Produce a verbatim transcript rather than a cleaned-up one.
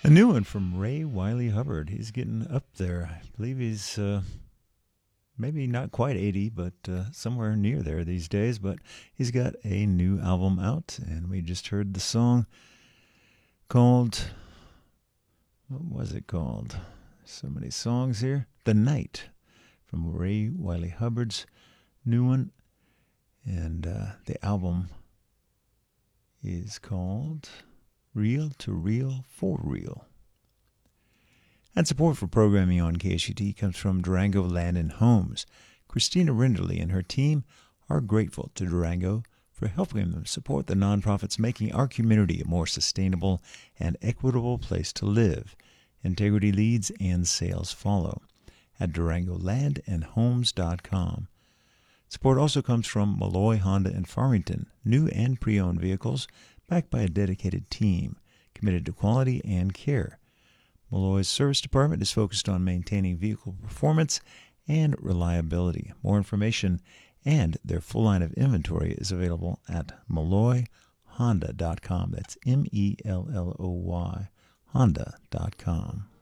A new one from Ray Wiley Hubbard. He's getting up there. I believe he's uh, maybe not quite eighty, but uh, somewhere near there these days. But he's got a new album out, and we just heard the song called, what was it called? So many songs here. The Night from Ray Wiley Hubbard's new one. And uh, the album is called Real to Real for Real. And support for programming on K S U T comes from Durango Land and Homes. Christina Rinderly and her team are grateful to Durango for helping them support the nonprofits making our community a more sustainable and equitable place to live. Integrity leads and sales follow at durango land and homes dot com. Support also comes from Malloy Honda in Farmington, new and pre-owned vehicles backed by a dedicated team committed to quality and care. Malloy's service department is focused on maintaining vehicle performance and reliability. More information and their full line of inventory is available at malloy honda dot com. That's M E L L O Y, honda dot com.